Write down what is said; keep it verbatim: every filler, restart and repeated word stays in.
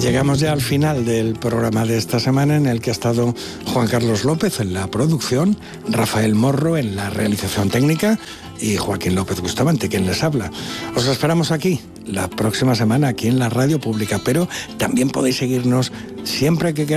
Llegamos ya al final del programa de esta semana, en el que ha estado Juan Carlos López en la producción, Rafael Morro en la realización técnica y Joaquín López Bustamante, quien les habla. Os esperamos aquí la próxima semana, aquí en la Radio Pública, pero también podéis seguirnos siempre que queráis